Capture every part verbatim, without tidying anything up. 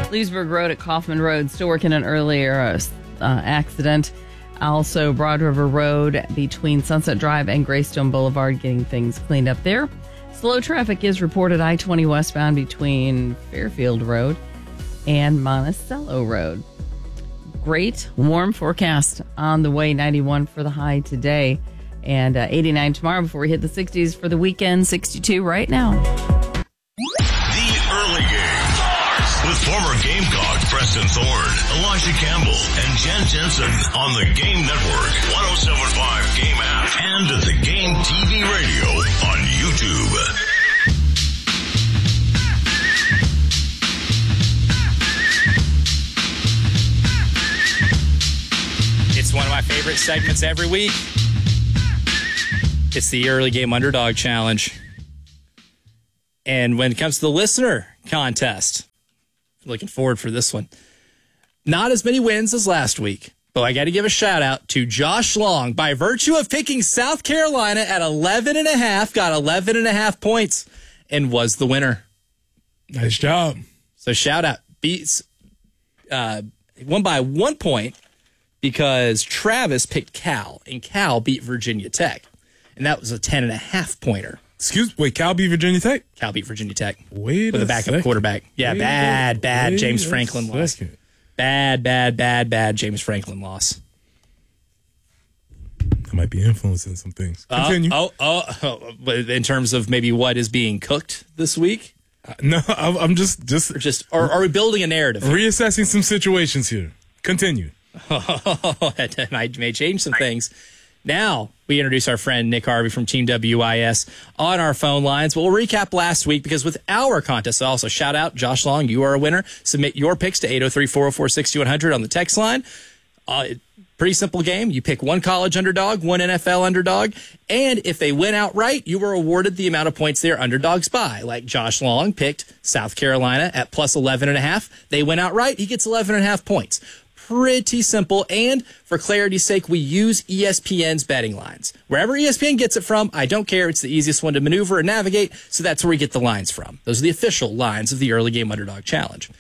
Leesburg Road at Kaufman Road, still working an earlier uh, uh, accident. Also, Broad River Road between Sunset Drive and Greystone Boulevard, getting things cleaned up there. Slow traffic is reported I twenty westbound between Fairfield Road and Monticello Road. Great warm forecast on the way. ninety-one for the high today and uh, eighty-nine tomorrow before we hit the sixties for the weekend. sixty-two right now. The Early Game with former Gamecock Preston Thorne, Elijah Campbell, and Jen Jensen on the Game Network, one oh seven point five Game app, and at the Game T V radio on YouTube. It's one of my favorite segments every week. It's the Early Game Underdog Challenge. And when it comes to the listener contest, looking forward for this one. Not as many wins as last week, but I got to give a shout out to Josh Long. By virtue of picking South Carolina at eleven and a half, got eleven and a half points and was the winner. Nice job. So shout out. Beats, uh, won by one point because Travis picked Cal, and Cal beat Virginia Tech. And that was a ten and a half pointer. Excuse wait, Cal beat Virginia Tech? Cal beat Virginia Tech. Wait with a a backup second. quarterback. Yeah, Wait bad, a- bad wait James a Franklin loss. second. Bad, bad, bad, bad James Franklin loss. I might be influencing some things. Continue. Oh, oh, oh, oh, in terms of maybe what is being cooked this week? Uh, no, I'm I'm just just Or just, or are we building a narrative? reassessing some situations here. Continue. That might may change some things. Now, we introduce our friend Nick Harvey from Team W I S on our phone lines. We'll recap last week because with our contest, also shout out Josh Long, you are a winner. Submit your picks to eight oh three, four oh four, six two one hundred on the text line. Uh, pretty simple game. You pick one college underdog, one N F L underdog, and if they win outright, you were awarded the amount of points they're underdogs by. Like Josh Long picked South Carolina at plus eleven and a half. They win outright, he gets eleven and a half points. Pretty simple, and for clarity's sake, we use E S P N's betting lines. Wherever E S P N gets it from, I don't care. It's the easiest one to maneuver and navigate, so that's where we get the lines from. Those are the official lines of the Early Game Underdog Challenge.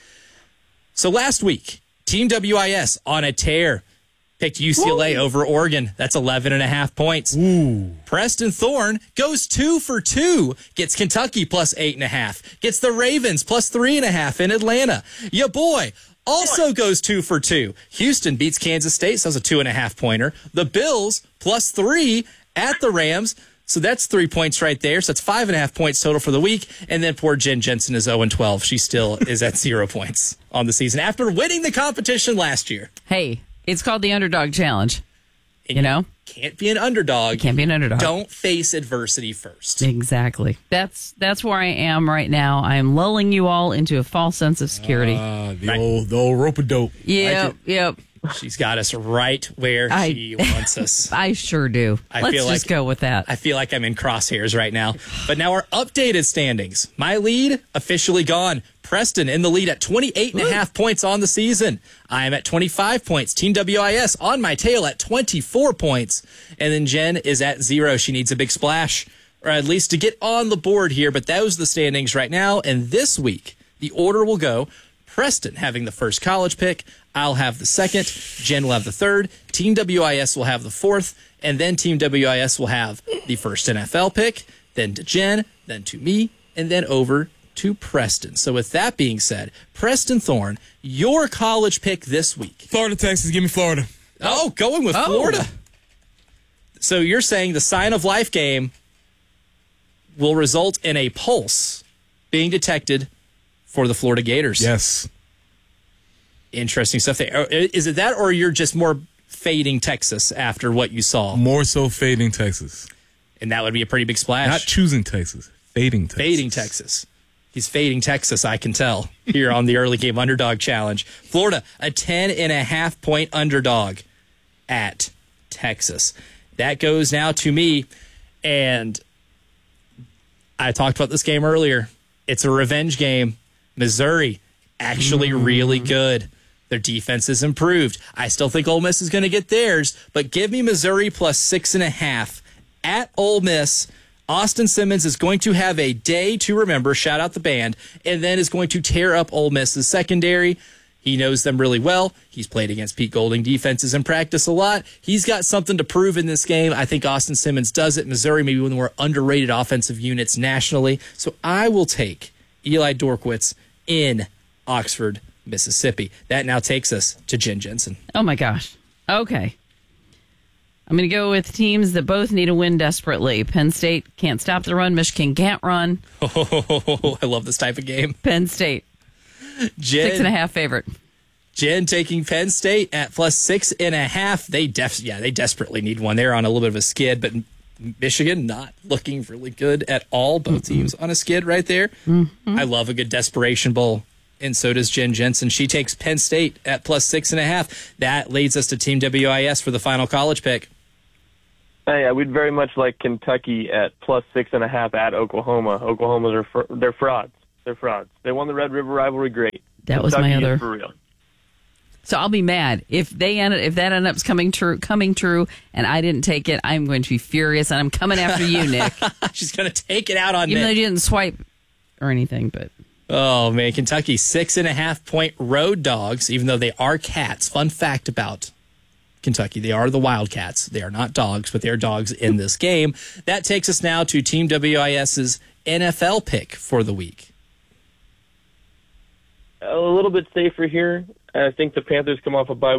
So last week, Team W I S on a tear picked U C L A Whoa. over Oregon. That's eleven and a half points. Ooh. Preston Thorne goes two for two, gets Kentucky plus eight and a half, gets the Ravens plus three and a half in Atlanta. Ya boy also goes two for two. Houston beats Kansas State, so that's a two and a half pointer. The Bills plus three at the Rams. So that's three points right there. So that's five and a half points total for the week. And then poor Jen Jensen is oh and twelve. She still is at zero points on the season after winning the competition last year. Hey, it's called the Underdog Challenge. And you know? Can't be an underdog. You can't be an underdog. Don't face adversity first. Exactly. That's that's where I am right now. I am lulling you all into a false sense of security. Uh, the Right. old the old rope-a-dope. Yep, like yep. She's got us right where I- she wants us. I sure do. I Let's feel just like- go with that. I feel like I'm in crosshairs right now. But now our updated standings. My lead officially gone. Preston in the lead at twenty-eight and a half points on the season. I am at twenty-five points. Team W I S on my tail at twenty-four points. And then Jen is at zero. She needs a big splash, or at least to get on the board here. But those are the standings right now. And this week, the order will go Preston having the first college pick. I'll have the second. Jen will have the third. Team W I S will have the fourth. And then Team W I S will have the first N F L pick. Then to Jen, then to me, and then over to Preston. So with that being said, Preston Thorne, your college pick this week. Florida, Texas. Give me Florida. Oh, going with Oh. Florida. So you're saying the Sign of Life game will result in a pulse being detected for the Florida Gators. Yes. Interesting stuff there. Is it that, or you're just more fading Texas after what you saw? More so fading Texas. And that would be a pretty big splash. Not choosing Texas. Fading Texas. Fading Texas. He's fading Texas, I can tell, here on the Early Game Underdog Challenge. Florida, a ten and a half point underdog at Texas. That goes now to me, and I talked about this game earlier. It's a revenge game. Missouri, actually mm. really good. Their defense is improved. I still think Ole Miss is going to get theirs, but give me Missouri plus six and a half at Ole Miss. Austin Simmons is going to have a day to remember, shout out the band, and then is going to tear up Ole Miss's secondary. He knows them really well. He's played against Pete Golding defenses in practice a lot. He's got something to prove in this game. I think Austin Simmons does it. Missouri, maybe one of the more underrated offensive units nationally. So I will take Eli Dorkwitz in Oxford, Mississippi. That now takes us to Jen Jensen. Oh, my gosh. Okay. I'm going to go with teams that both need a win desperately. Penn State can't stop the run. Michigan can't run. Oh, I love this type of game. Penn State. Jen, Six and a half favorite. Jen taking Penn State at plus six and a half. They def- yeah, they desperately need one. They're on a little bit of a skid, but Michigan not looking really good at all. Both mm-hmm. teams on a skid right there. Mm-hmm. I love a good desperation bowl. And so does Jen Jensen. She takes Penn State at plus six and a half. That leads us to Team W I S for the final college pick. Hey, I would very much like Kentucky at plus six and a half at Oklahoma. Oklahoma's are fr- they're frauds. They're frauds. They won the Red River rivalry. Great. That was Kentucky my other. is for real. So I'll be mad if they end if that ends up coming true, coming true, and I didn't take it. I'm going to be furious, and I'm coming after you, Nick. She's going to take it out on Even Nick. though you didn't swipe or anything, but. Oh, man. Kentucky, six and a half point road dogs, even though they are cats. Fun fact about Kentucky. They are the Wildcats. They are not dogs, but they are dogs in this game. That takes us now to Team WIS's N F L pick for the week. A little bit safer here. I think the Panthers come off a bye